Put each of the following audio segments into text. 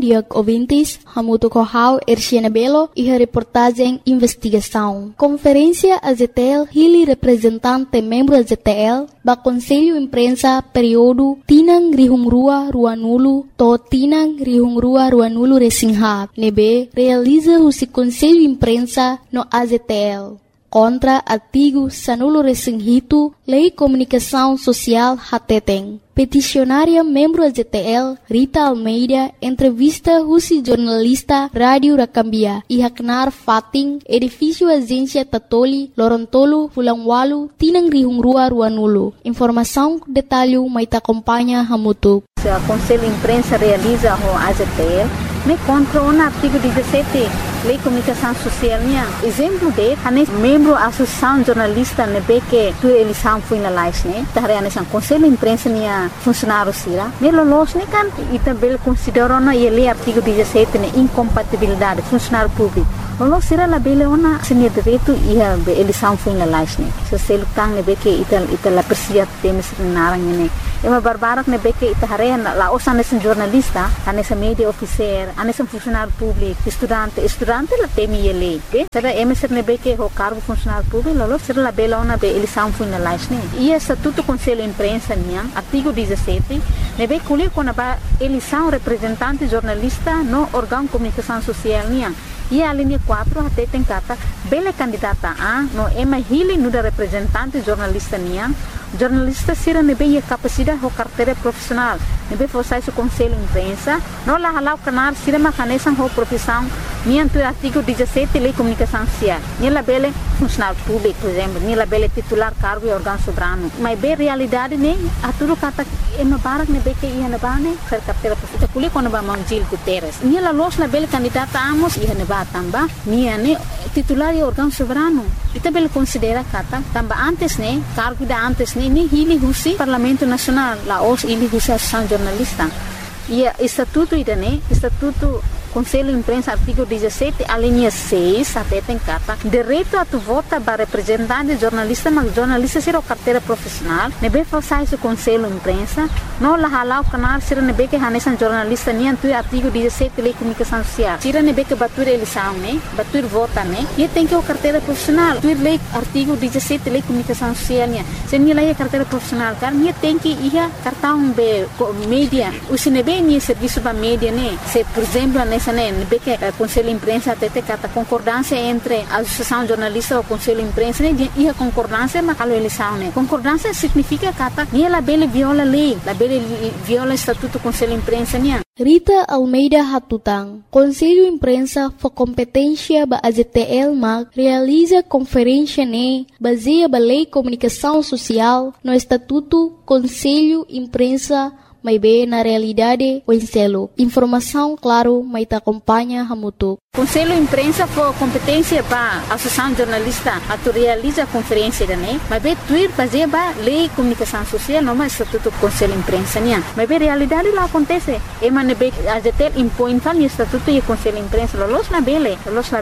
dia ouvintes, Hamuto Kohau, Erciana Belo e a reportagem Investigação. Conferência AZTL, Hili representante membro AZTL, ba Conselho Imprensa período Tinang Rihungrua Ruanulu, to Tinang Rihungrua Ruanulu Resingha, nebe realiza o Conselho Imprensa no AZTL. Contra artigo Sanulo Resinghito, Lei Comunicação Social Hateteng. Peticionária membro AZTL, Rita Almeida, entrevista Rusi jornalista Rádio Rakambia, e Haknar Fating, edifício Agência Tatoli, Lorontolo, Fulangwalu, Tinang Rihungrua Ruanulu. Informação, detalhe, maita acompanha Hamutu. O Conselho Imprensa realiza o AZTL, me contra o artigo 17, Lei Comunicação Social. Exemplo de, membro da Associação Jornalista, que a eleição foi na live, o Conselho Imprensa funcionário sira. Nelos kan e também considerou o artigo 17 incompatibilidade funcionário público. Lolo sira la bele ona senia direito e a eleição foi na live. Se você lutar que ita la persia temes narang ne. Ema barbarak que ita hare la osan nesse jornalista, nesse media officer, nesse funcionário público, estudante la temi ele. Será emeser que o cargo funcionário público, lolo sira la bele ona be eleição foi na live. E estatuto Conselho Imprensa artigo 17, nebe kulir com a eleição representante jornalista no órgão comunicação social e a linha 4 até tem cata bela candidata a no ema hili no da representante jornalista jornalista sira nebe a capacidade ou carteira profissional nebe forçar o Conselho Imprensa no la halau canar sira macanesan ou profissão nianto artigo 17 Lei Comunicação Social nela bela funcionário público por exemplo nela bela titular cargo e órgão soberano mas bem realidade a tudo cata ema barak nebe que ia na bane ser carteira profissional kulir com ba Gil Guterres nela los na bela candidata amos ia na tamba ne titular e órgão soberano e também considera kata tamba antes cargo da antes ni hili husi Parlamento Nacional la os hili husi Associação Jornalista e estatuto estatuto Conselho Imprensa artigo 17 a linha 6 até tem cata direito a tu vota para representante jornalista mas jornalista ser o carteira profissional nebe forçar o Conselho Imprensa no la halau canal ser nebe que hanesan jornalista tu artigo 17 Lei Comunicação Social ser nebe que batur eleição batur vota e tem que o carteira profissional tu lei artigo 17 Lei Comunicação Social se ni lei carteira profissional car tem que ia cartão be mídia o sinebe ni serviço ba mídia se por exemplo que o Conselho Imprensa até cata concordância entre a Associação Jornalista e o Conselho Imprensa e a concordância mas a eleição concordância significa cata ni ela bele viola lei la bele viola estatuto Conselho Imprensa Rita Almeida Hatutang, Conselho Imprensa for competência ba AZTL realiza conferência baseia ba Lei Comunicação Social no Estatuto Conselho Imprensa mas bem na realidade o enselo. Informação, claro, mas te acompanha Hamutu. Conselho Imprensa for competência para a Associação Jornalista a realiza a conferência mas bem tuir fazer ba Lei Comunicação Social não mais Estatuto Conselho Imprensa mas bem realidade lá acontece emane be AZTL impõe fal Estatuto e Conselho Imprensa los na bele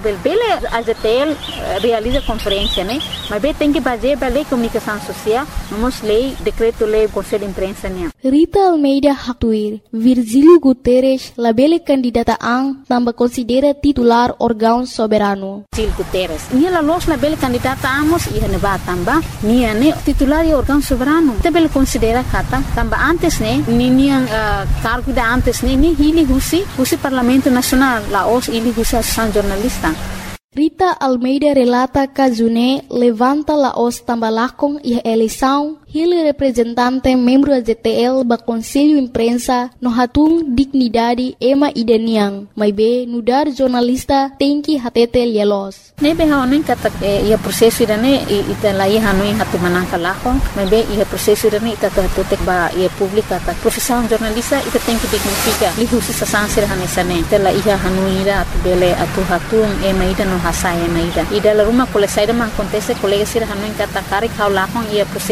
AZTL realiza conferência mas bem tem que fazer ba Lei Comunicação Social vamos lei decreto lei Conselho Imprensa Rita Almeida Hatuir, Virgílio Guterres, labele candidata também considera titular órgão soberano. Gil Guterres, ela los labele candidata amos e neba tamba, titular e órgão soberano. Também considera kata tamba antes cargo da antes ni hili husi Parlamento Nacional, la os hili husi Associação Jornalista. Rita Almeida relata que levanta la os tambalakong e eleição Hili representante membro AZTL ba Conselho Imprensa no hatung dignidade ema idaniang, mas be nudar jornalista tem que hatete lielos. Nebe haonin kata ia prosesso irane ita lai hanuin hatu manangka lakong, mas be ia prosesso irane ita tutek ba ia publika ta profissão jornalista ita tem que dignifica li husi sasansir hanesane ita la ia hanuira atu bele atu hatung ema ida no hasai ema ida la ruma kole saida man acontece colega sir hanuin kata karik hau lakong ia prosesso dane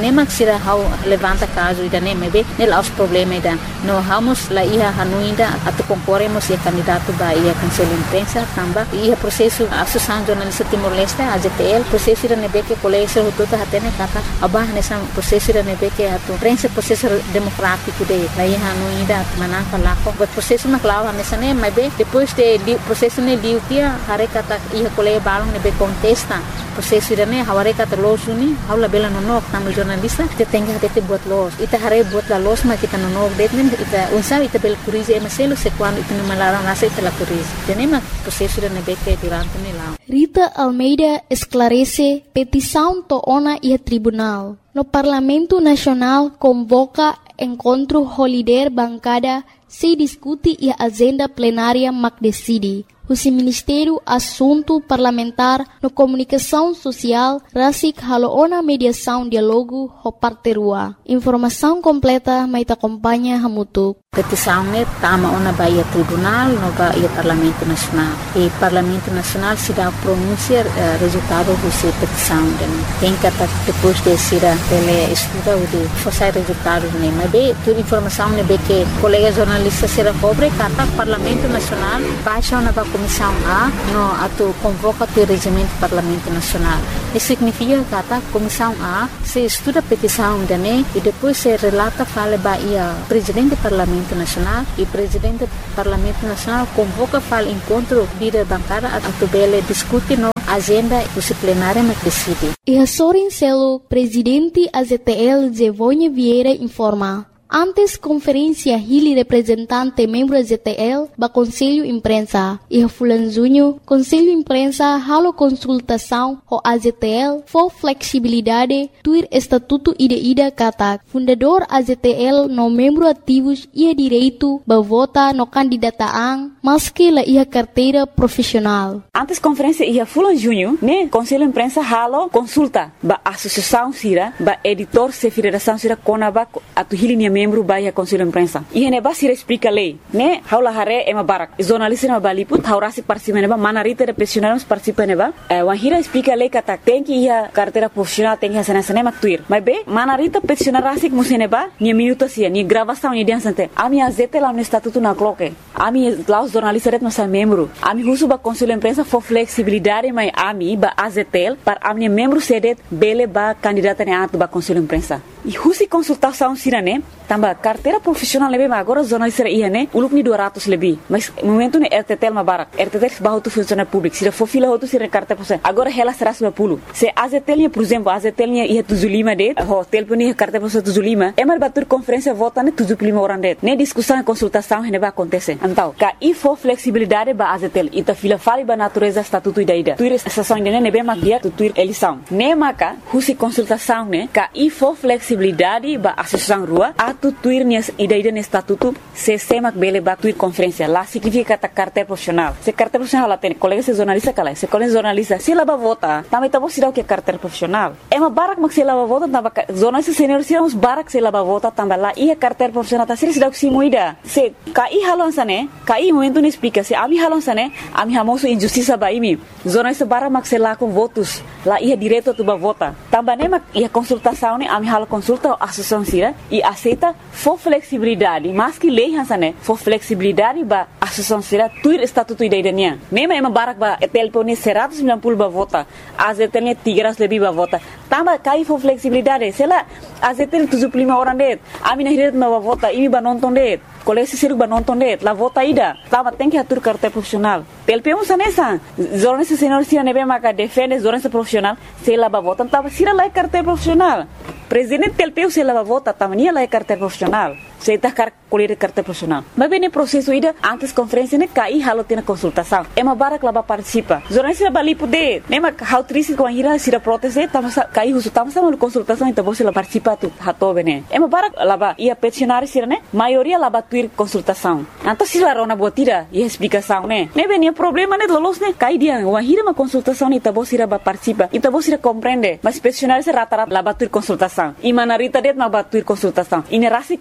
nema sira how levanta caso ida nema be nela os problema ida no vamos la ia hanuinda atu concorremos e candidato ba ia conselho imprensa tamba ia processo associação jornalista Timor-Leste AZTL processo ida nebe que colégio tudo hatene kata abah nessa processo ida nebe que atu prensa processo democrático de la ia hanuinda manan falako but processo maklawa nessa nema be depois de processo ne diutia hare kata ia colégio balong nebe contesta processo ida ne haware kata losuni haula bela nonok tamu jornalista te tenga hate buat los ita hare buat la los ma kita nonok detnen ita unsa ita bel curize emaselo se quando ita numalara nasa ita la curize tenema processo ida nebe que durante ne lá Rita Almeida esclarece petição toona e tribunal. No Parlamento Nacional convoca encontro holiday bancada se discute e a agenda plenária mac decide. O Ministério Assunto Parlamentar no Comunicação Social rasik haloona mediação diálogo ho parterua. Informação completa mai te acompanha hamutuk. Petição ne tama ona baia tribunal no baia Parlamento Nacional. E Parlamento Nacional se dá pronunciar resultado do petição tem que depois de ser ele estuda o de fazer resultado ne mas be toda informação ne be que colega jornalista será cobre kata Parlamento Nacional baixa na Comissão A no atu convoca o regimento Parlamento Nacional. Isso significa que a Comissão A se estuda a petição dane e depois se relata fala baia presidente do Parlamento Nacional e presidente do Parlamento Nacional convoca fala encontro líder bancada atu bele discute no agenda do plenário mas decide. E a Sorin Celo, presidente AZTL Zevonha Vieira informa. Antes conferência Hili representante membro AZTL ba Conselho Imprensa e Fulan Junho Conselho Imprensa halo consultação ho AZTL for flexibilidade tuir estatuto ida kata fundador AZTL no membro ativos ia direito ba vota no candidataan maski la ia carteira profissional. Antes conferência ia Fulan Junho ne Conselho Imprensa halo consulta ba associação sira ba editor se federação sira konaba atu Hili membro baia Conselho Imprensa. E hene basira explica lei, né? Haula hare ema barak. Jornalista na baliput, haurasi participa neba, manarita de profissionais participa neba. Wahira explica lei kata tem que ia carteira profissional tem que sana sana maktuir. Mas be, manarita profissional rasik museneba, ni minuto sia, ni gravação ni dia sante. Ami azete lá no estatuto na cloque. Ami lá os jornalistas ret nossa membro. Ami husu ba Conselho Imprensa for flexibilidade, mas ami ba azetel para ami membro sedet bele ba candidata ne atu ba Conselho Imprensa. E husi consultação sirane tambah carteira profissional lebih agora jornalista ia ne uluk ni 200 lebih mas momento ne RTTL ma barak RTTL bahu tu funcionário público se for fila tu sira carteira profissional agora ela será 150 se AZTL por exemplo AZTL ia 75 det ho telefone carteira profissional 75 é mais batur conferência vota ne 75 orang det ne discussão e consultação ne ba acontece então ka e for flexibilidade ba AZTL ita fila fali ba natureza estatuto ida tuir estação ne be mag dia tuir eleição ne maka husi consultação ne ka e for flexibilidade ba associação rua tu tuir nias ida ne estatuto se semak bele ba tuir conferência lá significa ta carteira profissional se carteira profissional lá tem colega se jornalista kala se colega jornalista se lá ba vota também tá você o que é carteira profissional é uma barak mak se lá ba vota tamba jornalista senior se uns barak se lá ba vota tamba lá e a carteira profissional tá se dá que moida se kai halon sane kai momento ne explica se ami halon sane ami hamoso injustiça ba imi jornalista barak mak se lá com votos lá ia direto tu ba vota tamba ne mak ia consultação ne ami halo consulta associação sira e aceita for flexibilidade mas que lei hansane for flexibilidade ba associação sira tuir estatuto idainia nema ema barak ba telefone 190 ba vota AZTL 300 lebih ba vota tamba kai for flexibilidade sela AZTL 75 orang det ami na hiret ma ba vota imi ba nonton det colégio siru ba nonton det la vota ida tamba tem que atur carteira profissional telpeu sanesa jornalista senior sira nebe maka defende jornalista profissional sela ba vota tamba sira la carteira profissional presidente telpeu sela ba vota tamba nia la carteira profissional se tá colher carteira profissional mas bem no processo ida antes conferência ne cai halo tem consultação é uma barak lá ba participa jornalista bali poder nema how triste com a ira sira proteste tamba cai uso tamba sama consultação então você lá participa tu hato bene é uma barak lá ba ia peticionário sira ne maioria lá ba tuir consultação então se lá rona botira e explicação né bem problema ne lolos ne cai dia uma ira uma consultação então você lá ba participa então você compreende mas peticionário se rata lá ba tuir consultação e manarita det ma ba tuir consultação e ne rasi contra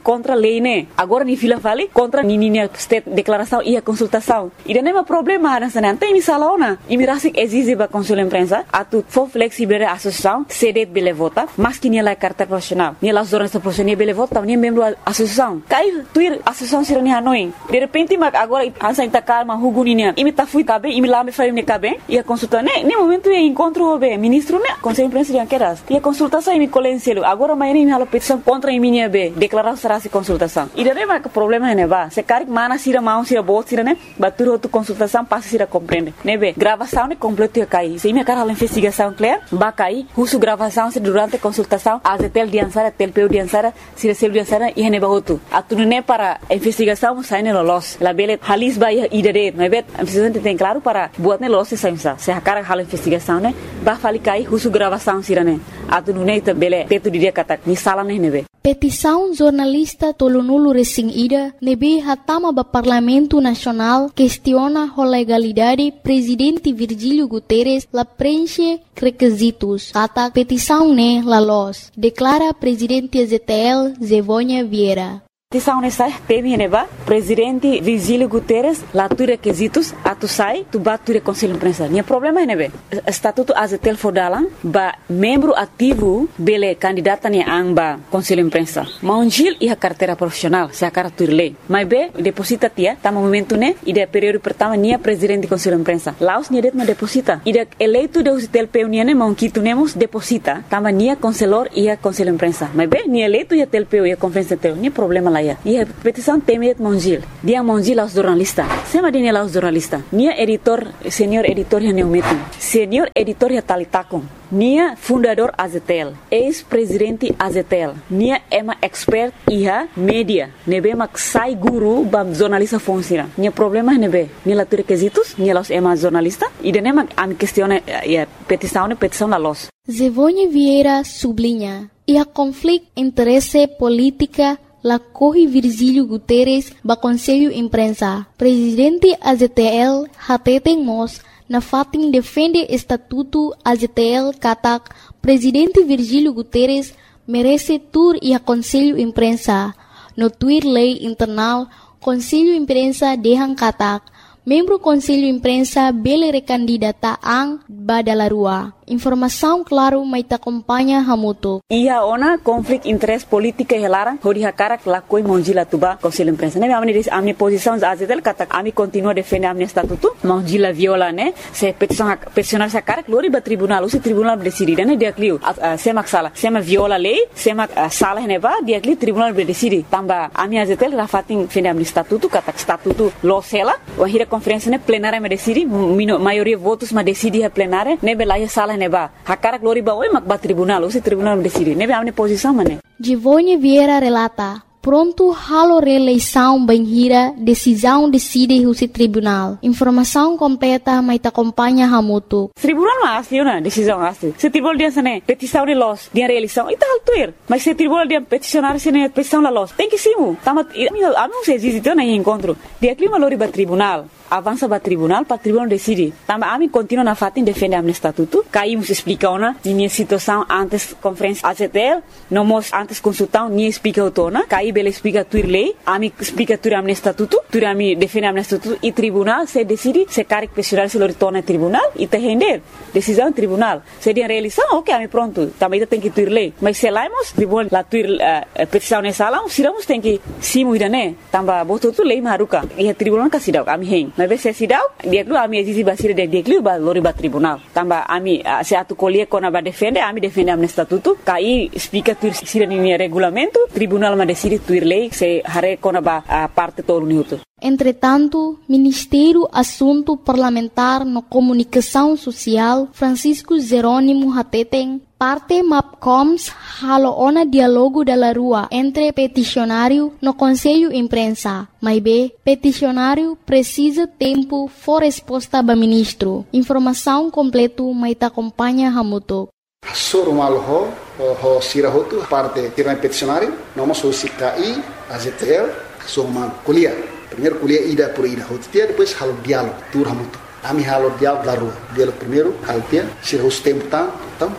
lei, né? Agora ni fila vale contra nininha state declaração e a consultação. E não é um problema, não tem me salona. E me rasik exige ba consul imprensa, atu for flexible a associação, cedet bele vota, mas que nem lá carta profissional. Nem lá os jornalistas profissionais bele vota, nem membro da associação. Cai tuir associação sira ni Hanoi. De repente, agora hansa intakar ma huguninya. E me tá fui cabe, e me lá me faz me cabe, e a consulta, né? Nem momento é encontro o ministro, né? Conselho imprensa de Anqueras. E a consultação e me colenselo. Agora mais nem me halo petição contra a minha B, declaração será se consultação. E daí vai que problema né ba. Se cari mana sira mão sira bot sira né? Batur outro consultação passa sira compreende. Né be? Gravação né completo ia cair. Se me cara a investigação clear, ba cair. Russo gravação se durante a consultação, a tel diansara, tel peu diansara, sira sel diansara e ne ba outro. A tu né para investigação sai ne lolos. La bele halis ba ida de, né be? A investigação tem claro para buat ne lolos sai sa. Se a cara a investigação né, ba fali cair russo gravação sira né. A tu né bele teto dia kata ni sala né be. Petição jornalista Tolunulo Resing Ida nebe hatama ba Parlamento Nacional questiona a legalidade presidente Virgílio Guterres la preenche requisitos. Kata petição ne la los, declara presidente ZTL Zevônia Vieira. Petição nessa teme neba presidente Virgílio Guterres lá tu requisitos atu sai tu bature conselho imprensa. Nia problema nebe estatuto azetel fodalan ba membro ativo bele candidata ne amba conselho imprensa. Maunjil e a carteira profissional se a carteira lei. Mas be deposita tia tama momento ne ide período pertama nia presidente conselho imprensa. Laos nia det ma deposita. Ide eleito de usitel peu ne maunquito nemos deposita tama nia conselor e a conselho imprensa. Mas be nia eleito e tel peu e a conferência tel. Nia problema lá. E a petição teme Mongil. Dia Mongil aos jornalistas. Sema dine aos jornalistas. Nia editor, senhor editor ya neumetin. Senhor editor ya talitakon. Nia fundador AZTL. Ex-presidente AZTL. Nia ema expert iha media. Nebe mak sai guru bam jornalista funciona. Nia problema nebe. Nia la requisitos. Nia los ema jornalista. E de nema am questione petição la los. Zevônia Vieira sublinha. E a conflito interesse política la corre Virgílio Guterres ba Conselho Imprensa. Presidente AZTL hateten mos na fatin defende estatuto AZTL katak Presidente Virgílio Guterres merece tur e a Conselho Imprensa. No tuir lei internal Conselho Imprensa dehang katak membro Conselho Imprensa bele recandidata ang badalarua. Informação claro mai ta acompanha hamuto. Ia ona conflito interesse política helara hori hakara la koi monjila tuba Conselho Imprensa. Ne amni posição azetel kata ami continua defender amni estatuto. Monjila viola ne se peticionar sa cara glori ba tribunal, o tribunal decide ne dia clio semak sala, sema viola lei, sema sala ne ba dia clio tribunal decide. Tamba ami azetel rafatin defender amni estatuto kata estatuto lo sela, o hira conferência ne plenária me decide, maioria votos ma decide a plenária, ne bela sala neba hakara glori ba oi makba tribunal o tribunal decide nebe amne posição mané. Zevônia Vieira relata pronto halo reeleição banhira decisão decide o tribunal. Informação completa mai ta acompanha hamuto. Tribunal mas liona decisão asli. Se tribunal dia sene petição de los dia reeleição ita altuir. Mas se tribunal dia peticionar sene petição la los. Tem que simu. Tama amo se existe na encontro. Dia clima lori ba tribunal. Avança para tribunal decide. Tamba ami continua na fatin defende amne estatuto. Caímos explica ona minha situação antes conferência AZTL, nomos antes consultão ni explica autona. Caí bele explica tuir lei, ami explica tuir amne estatuto, tuir ami defende amne estatuto e tribunal se decide se caric pessoal se lo retorna tribunal e te render decisão tribunal. Se dia reeleição, ok, ami pronto. Também tem que tuir lei. Mas se laimos tribunal la tuir petição nessa sala, siramos tem que simu idane. Tamba boto tu lei maruka. E tribunal kasidau ami hen. Mas se sidau dia klu ami existe basira de dia klu ba lori ba tribunal tamba ami se atu colie kona ba defende ami defende amne estatuto kai explica tuir sira ni regulamento tribunal ma decide tuir lei se hare kona ba parte todo minuto. Entretanto, Ministério Assunto Parlamentar no Comunicação Social Francisco Jerônimo Hateten parte MAPCOMS haloona diálogo da rua entre peticionário no Conselho Imprensa. Mas B, peticionário precisa tempo for resposta ba ministro. Informação completo mai ta acompanha hamuto. Soro malho ho sirahotu parte tiran peticionário, nomos o CKI, AZTL, soma kuliah. Primeiro kuliah ida por ida, hotia depois halo diálogo, tur hamuto. Ami halo diálogo da rua. Diálogo primeiro, altia, se o tempo tá, então pronto.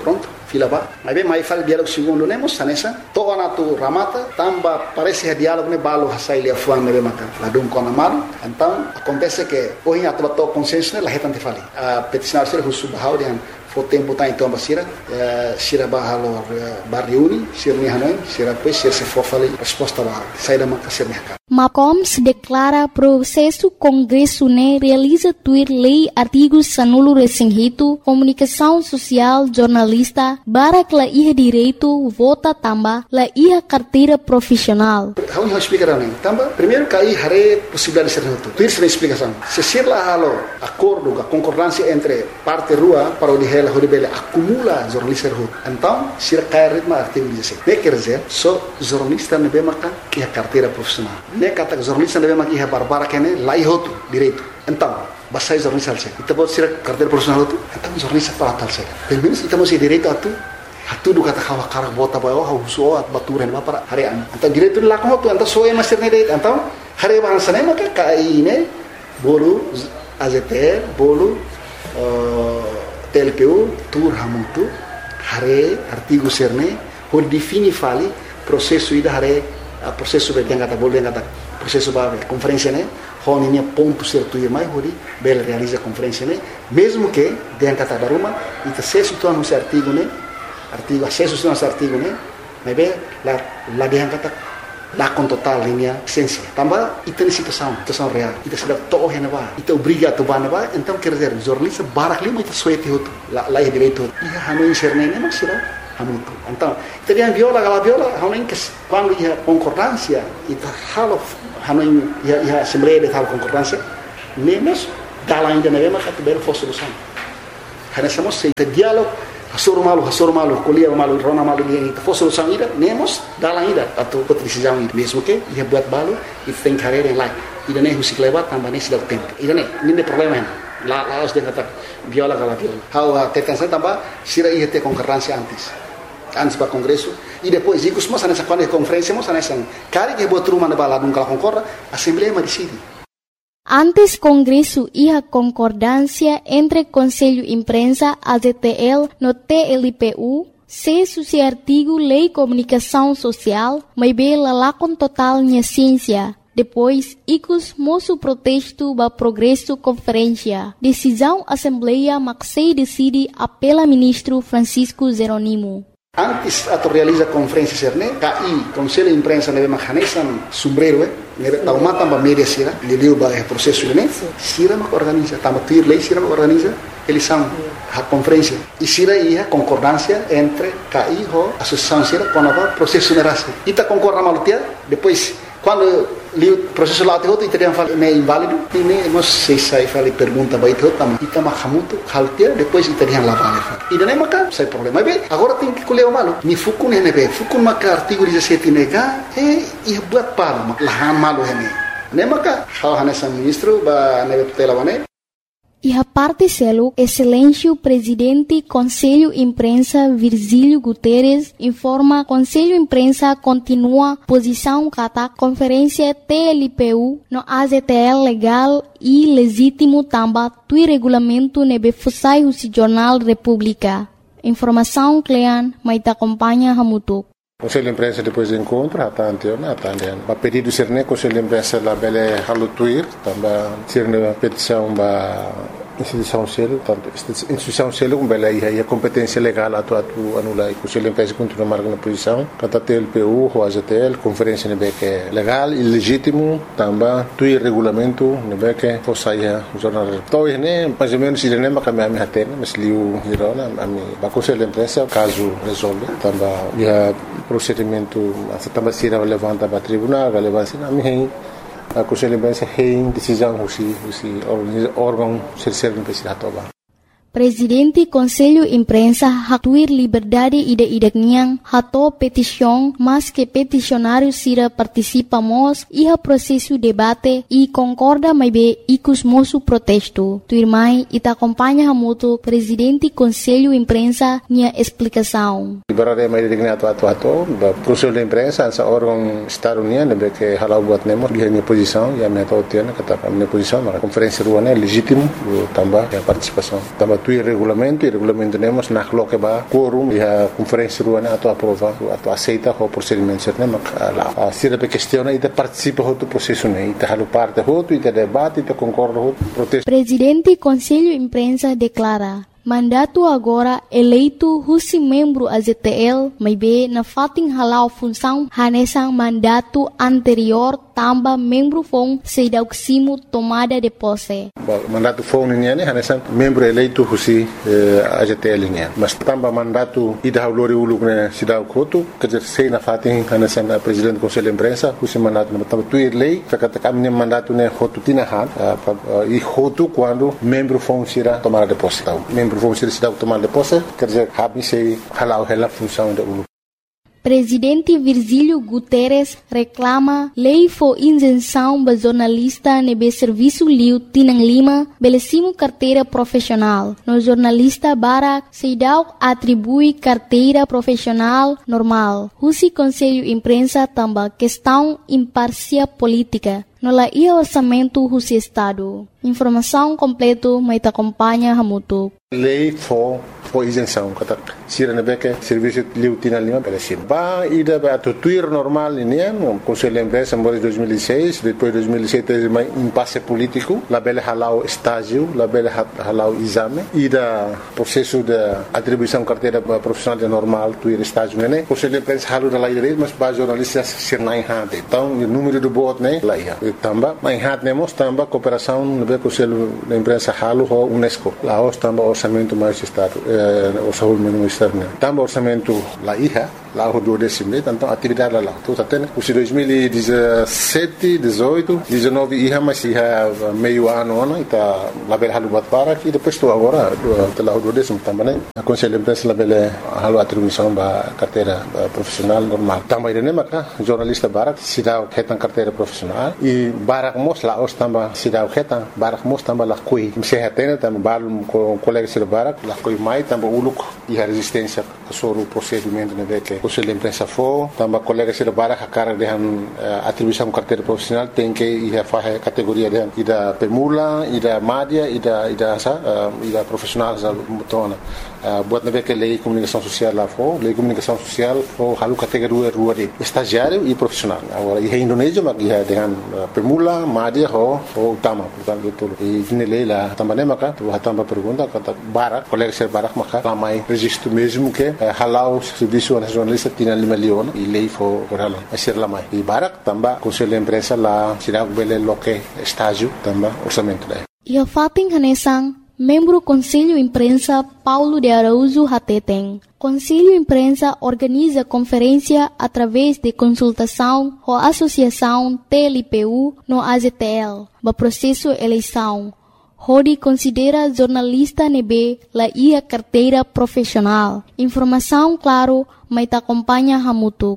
fila ba. Mas bem, mais faz diálogo segundo nemos sanesa. Toa na tu ramata, tamba parece diálogo ne balo hasai lia fuan ne maka. Ladum kona malu. Então, acontece que hoje a tua consenso ne la hetante fali. A peticionar ser husu bahau dian fo tempo tá então basira, sira bahalo barriuni, sira ni hanoi, sira depois sira se for fali resposta bahau. Sai da maka sira mercado. MACOM se declara processo Congresso ne realiza tuir lei artigos sanulo resinhito, comunicação social, jornalista, barak la iha direito, vota tamba, la iha carteira profissional. Vamos explicar também. Tamba, primeiro cair hare possibilidade de ser reto. Tuir se explicação. Se ser lá halo acordo, a concordância entre parte rua para o de ela horibele acumula jornalista reto. Então, se cair ritmo artigo 16. Ne quer dizer, só jornalista ne be maka iha carteira profissional. Ne kata jornalista deve maki barbara kene lai hotu direito. Então, basta jornalista alse. Ita pode ser carteira profissional hotu. Então jornalista para tal se. Pelo menos ita mesti direito atu do kata kawa karak bota bayo hauso at baturen ba para harian. Então direito la ko hotu anta soe master ne direito. Então hare bahasa ne maka kai ne bolu AZT bolu TLPU tur hamutu hare artigo serne por defini fali processo ida hare processo be yang kata boleh kata processo ba conferência né honinha ponto certo e mais hori bela realiza conferência né mesmo que yang kata daruma ita acesso tu anu artigo né artigo acesso tu anu artigo né mas be la yang kata la con total linha essência tambah ita ni situação real ita sudah toh hena ba ita obriga tu ba ba então quer dizer jornalista barak lima ita suete hotu la direito ia hanu inserne né mas será hamutu. Então, teriam viola, hanuin que quando ia concordância, ita halo hanuin ia assembleia de tal concordância, nemos dala ainda na mesma categoria for solução. Hanessamos se ita diálogo, hasoro malu, colia malu, rona malu dia ita for solução ida, nemos dala ainda atau decisão ida. Mesmo que ia buat balu, ita tem carreira em lá. Ida nem musik lewat tambah nem sedang tempo. Ida nem problema. Lá os de kata viola. Hau tetansa tambah sira ia ter concordância antes para congresso e depois digo mas nessa quando conferência mas nessa cara que botou uma na balada nunca concorda assembleia decide. Antes congresso ia concordância entre Conselho Imprensa AZTL no TLPU se suci artigo lei comunicação social mas bela lá com total minha ciência. Depois, icus moço protesto ba progresso conferência. Decisão assembleia maxei decide apela ministro Francisco Jeronimo. Antes ato realiza conferência serne, KI, Conselho de Imprensa neve mahanesan sombrero, neve taumata ba media sira, liliu ba processo ne, sira mak organiza, tama tuir lei sira mak organiza, eleição, a conferência. E sira ia concordância entre KI ho associação sira com a processo nerase. Ita concorda malutia, depois quando li o processo lá outro e teriam falado é inválido e nem não sei se falei pergunta vai ter outra mas ita mahamuto haltia depois teriam lá vale e daí maca sai problema bem agora tem que colher o malo ni fuku ne be fuku maca artigo 17 nega e buat palo lahan malo ne maca hal hanesa ministro ba nebe tutela wane. E a parte selo, excelência presidente Conselho Imprensa Virgílio Guterres informa Conselho Imprensa continua posição kata conferência TLPU no AZTL legal e legítimo tamba tui regulamento nebe fusai husi Jornal República. Informação Clean, mas te acompanha Hamutuk. Conselho de Imprensa depois do encontro, a pedido ser ne Conselho de Imprensa la bele halutuir, também ser ne petição ba instituição selo, tanto instituição selo com bele aí a competência legal atu anula e Conselho de Imprensa continua marcando posição, kata TLPU, o AZTL, conferência nebe que legal e legítimo, também tuir regulamento nebe que fosaia jornal. Então ne mais ou menos ele nem makame ami hatene, mas liu hirona ami ba Conselho de Imprensa caso resolve, também procedimento também se levanta para tribunal, levanta na minha a Conselho de Imprensa tem decisão órgão ser imprensa atoba. Presidente Conselho Imprensa hatuir liberdade ide niang hato petição mas que peticionário sira participamos iha processo debate e concorda mais be icus moço protesto. Tuirmai ita acompanha hamuto Presidente Conselho Imprensa nia explicação. Liberdade mais digna atu Conselho de Imprensa essa órgão Estado União be que halau buat nemo minha posição e a minha totiana kata minha posição na conferência ruana legítimo também a participação também tuir regulamento, e regulamento temos na coloca ba quórum e a conferência ruana ato aprova, ato aceita o procedimento certo, lá. Se a questão é de participa do processo, né? E halu parte outro, e debate, e concorda outro protesto. Presidente Conselho Imprensa declara mandato agora eleito husi membro AZTL, mas be na fating halau função hanesang mandato anterior tamba membro fong sedauksimo tomada de posse. Mandato fong niya ne hanesang membro eleito husi AZTL niya. Mas tamba mandato ida haulori uluk ne sidau koto kerja sei na fating hanesang presidente Conselho Imprensa husi mandato na tamba tuir lei katakan ne mandato ne hotu tinahan e hotu quando membro fong sira tomada de posse. Membro vão ser cidade tomar de posse, quer dizer, habem se halau a função da ULU. Presidente Virgílio Guterres reclama lei for isenção para jornalista nebe serviço liu Tinang Lima belecimo carteira profissional. No jornalista Barak Seidau atribui carteira profissional normal. Husi Conselho Imprensa tamba questão imparcial política. No la ia orçamento Husi Estado. Informação completa mas acompanha Hamutuk. Lei for isenção, kata sira na beca serviço liu Tinang Lima belecimo. Ba ida ba to tuir normal ini no Conselho Imprensa em 2006, depois 2007 teve um impasse político, la bela halau estágio, la bela halau exame, ida processo de atribuição carteira profissional de normal tuir estágio né. Conselho Imprensa halu da lei mas ba jornalistas ser na enhate. Então o número do voto né lá ia. Tamba, mas enhate nemos tamba cooperação no Conselho Imprensa halu ho UNESCO. Lá os tamba orçamento mais estado, orçamento externo. Tamba orçamento lá ia. Lá o 12º, então atividade lá. Tudo até, os 2017, 18, 19 ia mas ia meio ano, então lá bela halu batbara e depois estou agora lá o 12º também. A Conselho Imprensa lá bela halu atribuição ba carteira profissional normal. Também né maca jornalista Barak se dá retan carteira profissional e Barak mos lá os tamba se dá retan Barak mos tamba lá coi. Se retena tamba balum com colegas de Barak lá coi mai tamba uluk e a resistência sobre o procedimento né que Conselho Imprensa for, também colegas de Barak a cara de atribuição carteira profissional tem que ir a fazer categoria de da permula, e da média, e da profissional da mutona. Buat na que lei comunicação social lá for, lei comunicação social for halu categoria rua de estagiário e profissional. Agora em Indonésia mas ia dengan permula, média ou utama, portanto tudo. E na lei lá também maka, tu também pergunta kata Barak, colegas de Barak maka ramai registro mesmo que halau serviço nacional Tinang Lima Leon e lei for halau ser lamai. E Barak também Conselho Imprensa lá será bele loque estágio também orçamento lá. E a fating hanesang membro Conselho Imprensa Paulo de Araújo Hateteng. Conselho Imprensa organiza conferência através de consultação com a Associação TLPU no AZTL, no processo eleição. Hodi considera jornalista nebe la ia carteira profissional. Informação claro, mas acompanha Hamutuk.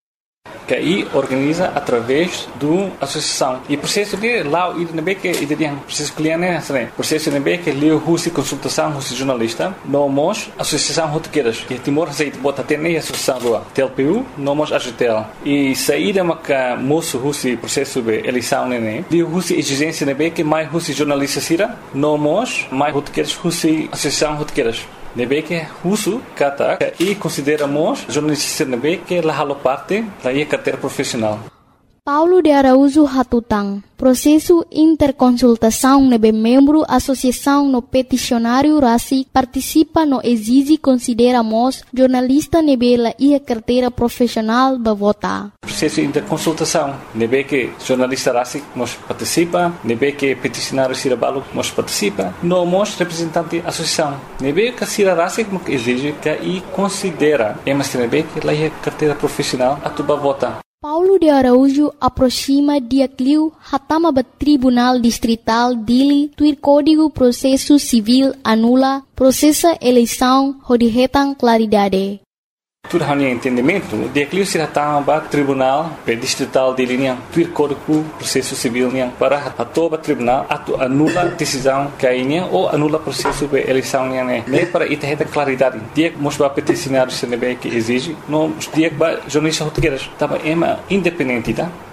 Que aí organiza através do associação e processo de lá e nebe que tem processo cliente né processo nebe que leu husi consultação husi jornalista nomos associação rotequeiras que Timor Receita bota até nem associação do TLPU nomos AGTL e saída maca moço husi processo de eleição né de husi exigência nebe que mais husi jornalista sira nomos mais rotequeiras husi associação rotequeiras nebe que husu kata e consideramos jornalistas nebe que la halo parte da carteira profissional. Paulo de Araújo Hatutang. Processo interconsultação nebe membro associação no peticionário RACI participa no exige consideramos jornalista nebe la ia carteira profissional ba vota. Processo interconsultação nebe que jornalista RACI nos participa, nebe que peticionário Sirabalo nos participa, nomos representante associação. Nebe que Sira RACI exige que e considera emas nebe que la ia carteira profissional atuba vota. Paulo de Araújo aproxima dia cliu hatama ba Tribunal Distrital Dili tuir Código Processo Civil anula processa eleição hodihetan claridade. Tudo hanya entendimento, dia cliu se hatama ba Tribunal Distrital Dili niang tuir Código Processo Civil niang para hatoba tribunal atu anula decisão kainya ou anula processo de eleição niang ne para itaheta claridade. Dia mos ba peticionário CNB que exige, no dia ba jornalista rotegueiras tava ema independente tá?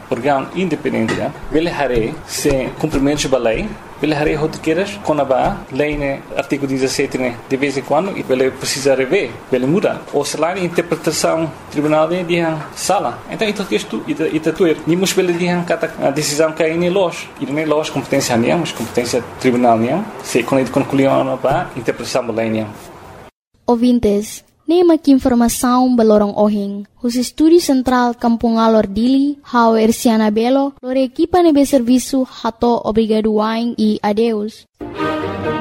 órgão independente, ele haré sem cumprimento da lei, ele haré rotiqueiras com a lei, né, artigo 17, né, de vez em quando, e ele precisa rever, ele muda. Ou se lá, a interpretação tribunal de sala. Então, isso é tudo. Nimos ele de a decisão que é em loja. E não é loja competência nenhuma, mas competência tribunal nenhuma. Se quando ele concluiu a interpretação da lei nenhuma. Ouvintes, nema que informação balorong ohing. Os estúdios central Kampung Alor Dili, hau Ersiana Belo, lore equipa nebe serviço hato obrigado wain e adeus.